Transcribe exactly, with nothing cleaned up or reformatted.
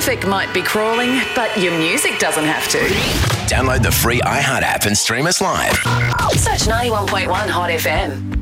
Traffic might be crawling, but your music doesn't have to. Download the free iHeart app and stream us live. Search ninety-one point one Hot F M.